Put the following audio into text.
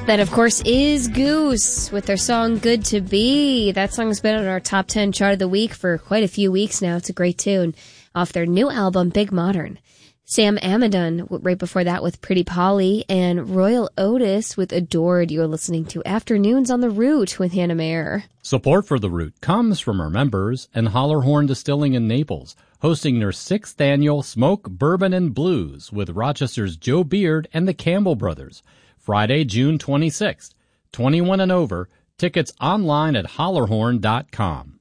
That, of course, is Goose with their song Good to Be. That song's been on our top 10 chart of the week for quite a few weeks now. It's a great tune off their new album, Big Modern. Sam Amidon, right before that with Pretty Polly, and Royal Otis with Adored. You're listening to Afternoons on the Route with Hannah Mayer. Support for The Route comes from our members and Hollerhorn Distilling in Naples, hosting their 6th annual Smoke, Bourbon, and Blues with Rochester's Joe Beard and the Campbell Brothers. Friday, June 26th. 21 and over. Tickets online at hollerhorn.com.